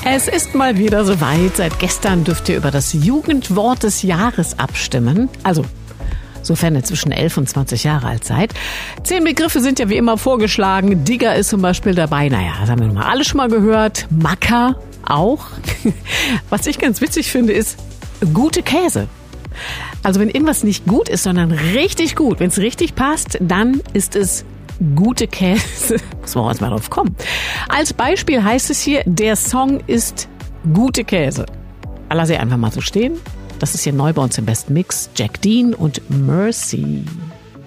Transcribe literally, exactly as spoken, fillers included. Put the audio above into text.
Es ist mal wieder soweit. Seit gestern dürft ihr über das Jugendwort des Jahres abstimmen. Also, sofern ihr zwischen elf und zwanzig Jahre alt seid. Zehn Begriffe sind ja wie immer vorgeschlagen. Digger ist zum Beispiel dabei. Naja, das haben wir nun mal alle schon mal gehört. Macker auch. Was ich ganz witzig finde, ist gute Käse. Also wenn irgendwas nicht gut ist, sondern richtig gut, wenn es richtig passt, dann ist es gute Käse. Muss man auch erstmal drauf kommen. Als Beispiel heißt es hier, der Song ist gute Käse. Lass ich einfach mal so stehen. Das ist hier neu bei uns im besten Mix. Jack Dean und Mercy.